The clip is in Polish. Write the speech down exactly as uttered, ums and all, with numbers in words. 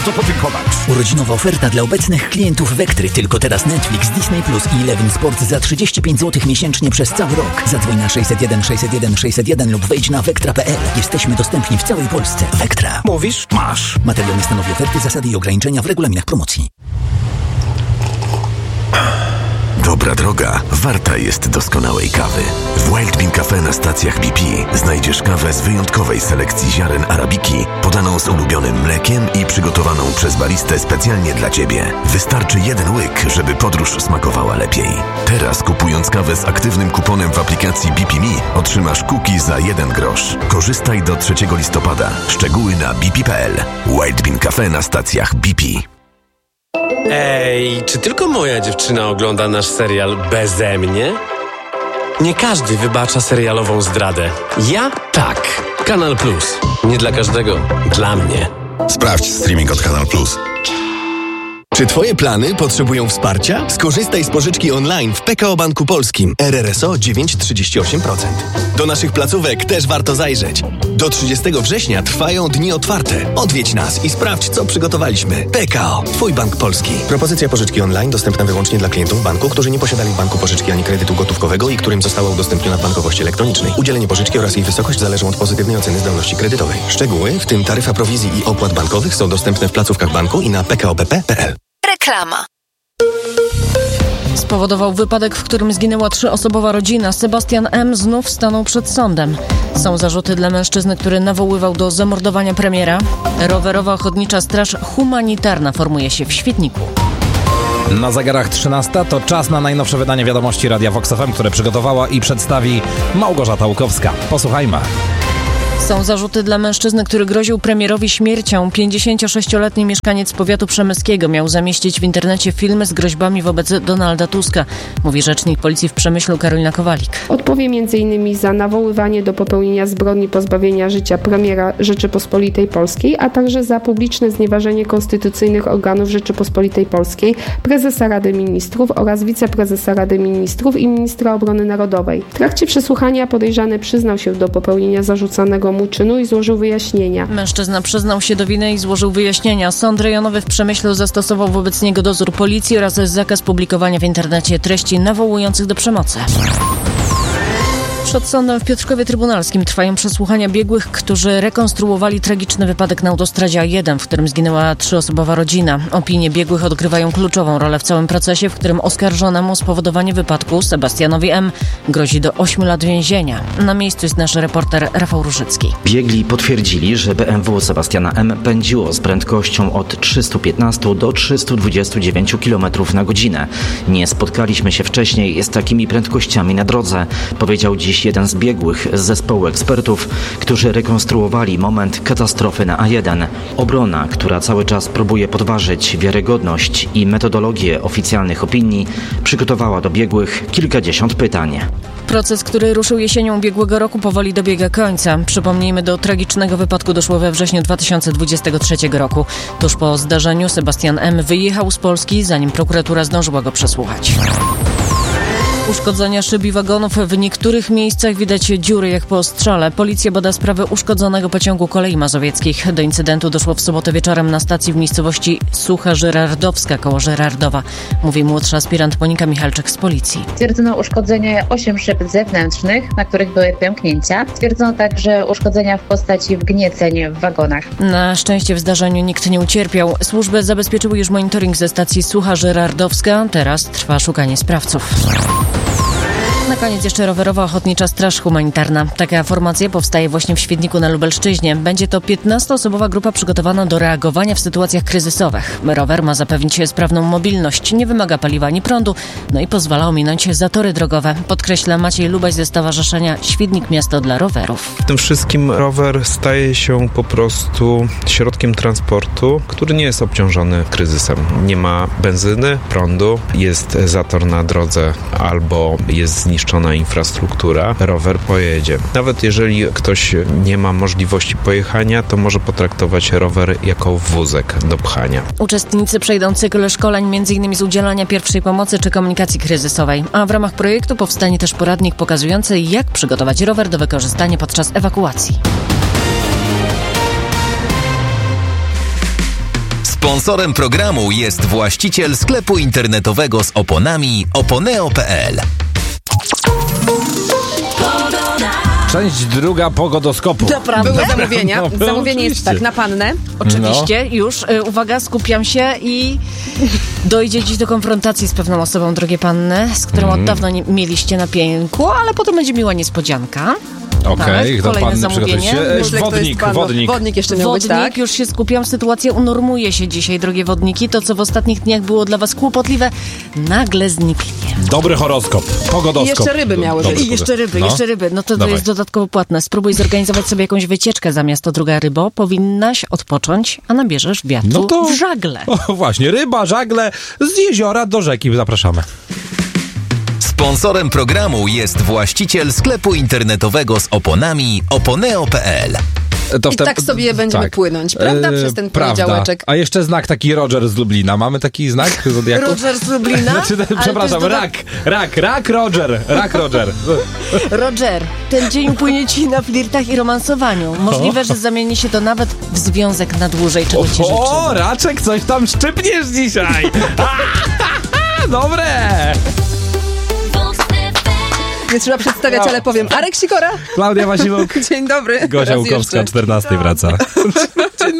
Co podziękować. Urodzinowa oferta dla obecnych klientów Wektry. Tylko teraz Netflix, Disney Plus i Eleven Sport za trzydzieści pięć złotych miesięcznie przez cały rok. Zadzwoń na sześćset jeden sześćset jeden sześćset jeden lub wejdź na wektra kropka p l. Jesteśmy dostępni w całej Polsce. Wektra. Mówisz? Masz. Materiał nie stanowi oferty, zasady i ograniczenia w regulaminach promocji. Dobra droga warta jest doskonałej kawy. W Wild Bean Cafe na stacjach B P znajdziesz kawę z wyjątkowej selekcji ziaren arabiki, podaną z ulubionym mlekiem i przygotowaną przez baristę specjalnie dla Ciebie. Wystarczy jeden łyk, żeby podróż smakowała lepiej. Teraz kupując kawę z aktywnym kuponem w aplikacji B P Me otrzymasz cookie za jeden grosz. Korzystaj do trzeciego listopada. Szczegóły na b p kropka p l. Wild Bean Cafe na stacjach B P. Ej, czy tylko moja dziewczyna ogląda nasz serial beze mnie? Nie każdy wybacza serialową zdradę. Ja tak. Kanal Plus. Nie dla każdego. Dla mnie. Sprawdź streaming od Kanal Plus. Czy Twoje plany potrzebują wsparcia? Skorzystaj z pożyczki online w P K O Banku Polskim. R R S O dziewięć przecinek trzydzieści osiem procent. Do naszych placówek też warto zajrzeć. Do trzydziestego września trwają dni otwarte. Odwiedź nas i sprawdź, co przygotowaliśmy. P K O. Twój bank polski. Propozycja pożyczki online dostępna wyłącznie dla klientów banku, którzy nie posiadali w banku pożyczki ani kredytu gotówkowego i którym została udostępniona w bankowości elektronicznej. Udzielenie pożyczki oraz jej wysokość zależą od pozytywnej oceny zdolności kredytowej. Szczegóły, w tym taryfa prowizji i opłat bankowych, są dostępne w placówkach banku i na p k o b p kropka p l. Reklama. Spowodował wypadek, w którym zginęła trzyosobowa rodzina. Sebastian M. znów stanął przed sądem. Są zarzuty dla mężczyzny, który nawoływał do zamordowania premiera. Rowerowa Ochotnicza Straż Humanitarna formuje się w Świdniku. Na zegarach trzynasta to czas na najnowsze wydanie wiadomości Radia Vox F M, które przygotowała i przedstawi Małgorzata Łukowska. Posłuchajmy. Są zarzuty dla mężczyzny, który groził premierowi śmiercią. pięćdziesięciosześcioletni mieszkaniec powiatu przemyskiego miał zamieścić w internecie filmy z groźbami wobec Donalda Tuska, mówi rzecznik policji w Przemyślu Karolina Kowalik. Odpowie między innymi za nawoływanie do popełnienia zbrodni pozbawienia życia premiera Rzeczypospolitej Polskiej, a także za publiczne znieważenie konstytucyjnych organów Rzeczypospolitej Polskiej, prezesa Rady Ministrów oraz wiceprezesa Rady Ministrów i ministra obrony narodowej. W trakcie przesłuchania podejrzany przyznał się do popełnienia zarzucanego mu czynu i złożył wyjaśnienia. Mężczyzna przyznał się do winy i złożył wyjaśnienia. Sąd rejonowy w Przemyślu zastosował wobec niego dozór policji oraz zakaz publikowania w internecie treści nawołujących do przemocy. Przed sądem w Piotrkowie Trybunalskim trwają przesłuchania biegłych, którzy rekonstruowali tragiczny wypadek na autostradzie A jeden, w którym zginęła trzyosobowa rodzina. Opinie biegłych odgrywają kluczową rolę w całym procesie, w którym oskarżonemu o spowodowanie wypadku, Sebastianowi M., grozi do ośmiu lat więzienia. Na miejscu jest nasz reporter Rafał Różycki. Biegli potwierdzili, że B M W Sebastiana M. pędziło z prędkością od trzystu piętnastu do trzystu dwudziestu dziewięciu kilometrów na godzinę. Nie spotkaliśmy się wcześniej z takimi prędkościami na drodze, powiedział dziś jeden z biegłych z zespołu ekspertów, którzy rekonstruowali moment katastrofy na A jeden. Obrona, która cały czas próbuje podważyć wiarygodność i metodologię oficjalnych opinii, przygotowała do biegłych kilkadziesiąt pytań. Proces, który ruszył jesienią ubiegłego roku, powoli dobiega końca. Przypomnijmy, do tragicznego wypadku doszło we wrześniu dwa tysiące dwudziestego trzeciego roku. Tuż po zdarzeniu Sebastian M. wyjechał z Polski, zanim prokuratura zdążyła go przesłuchać. Uszkodzenia szyb i wagonów. W niektórych miejscach widać dziury jak po ostrzale. Policja bada sprawę uszkodzonego pociągu kolei mazowieckich. Do incydentu doszło w sobotę wieczorem na stacji w miejscowości Sucha Żyrardowska koło Żyrardowa, mówi młodszy aspirant Monika Michalczyk z policji. Stwierdzono uszkodzenie osiem szyb zewnętrznych, na których były pęknięcia. Stwierdzono także uszkodzenia w postaci wgnieceń w wagonach. Na szczęście w zdarzeniu nikt nie ucierpiał. Służby zabezpieczyły już monitoring ze stacji Sucha Żyrardowska. Teraz trwa szukanie sprawców. Na koniec jeszcze Rowerowa Ochotnicza Straż Humanitarna. Taka formacja powstaje właśnie w Świdniku na Lubelszczyźnie. Będzie to piętnastoosobowa grupa przygotowana do reagowania w sytuacjach kryzysowych. Rower ma zapewnić sprawną mobilność, nie wymaga paliwa ani prądu, no i pozwala ominąć zatory drogowe. Podkreśla Maciej Lubaś ze Stowarzyszenia Świdnik Miasto dla Rowerów. W tym wszystkim rower staje się po prostu środkiem transportu, który nie jest obciążony kryzysem. Nie ma benzyny, prądu, jest zator na drodze albo jest zniszczony infrastruktura, rower pojedzie. Nawet jeżeli ktoś nie ma możliwości pojechania, to może potraktować rower jako wózek do pchania. Uczestnicy przejdą cykl szkoleń m.in. z udzielania pierwszej pomocy czy komunikacji kryzysowej, a w ramach projektu powstanie też poradnik pokazujący, jak przygotować rower do wykorzystania podczas ewakuacji. Sponsorem programu jest właściciel sklepu internetowego z oponami oponeo kropka pe el. Część druga pogodoskopu. To prawda. Były zamówienia. No, Zamówienie jest tak na pannę. Oczywiście, no. już. Y, uwaga, skupiam się i dojdzie dziś do konfrontacji z pewną osobą, drogie panny, z którą mm. od dawna nie mieliście na pięku, ale potem będzie miła niespodzianka. Okej, okay, kolejne zamówienie. Myślę, wodnik, wodnik. Wodnik jeszcze miał wodnik, być, tak? Już się skupiam. Sytuacja unormuje się dzisiaj, drogie wodniki. To, co w ostatnich dniach było dla was kłopotliwe, nagle zniknie. Dobry horoskop, pogodoskop. I jeszcze ryby miały być. I jeszcze ryby, no. jeszcze ryby. No to, to jest dodatkowo płatne. Spróbuj zorganizować sobie jakąś wycieczkę zamiast to, druga rybo. Powinnaś odpocząć, a nabierzesz wiatru no to, w żagle. O, właśnie, ryba, żagle z jeziora do rzeki. Zapraszamy. Sponsorem programu jest właściciel sklepu internetowego z oponami oponeo kropka pe el. To I te... tak sobie będziemy tak. płynąć, prawda? Eee, Przez ten poniedziałeczek. A jeszcze znak taki Roger z Lublina. Mamy taki znak zodiaku? Roger z Lublina? Znaczy, przepraszam, rak, rak, rak Roger, rak Roger. Roger, ten dzień upłynie ci na flirtach i romansowaniu. Możliwe, że zamieni się to nawet w związek na dłużej, czego ci życzymy. O, Raczek, coś tam szczypniesz dzisiaj. Dobre. Nie trzeba przedstawiać, ale powiem. Arek Sikora. Klaudia Wasiluk. Dzień dobry. Gosia Łukowska, czternasta wraca. Dzień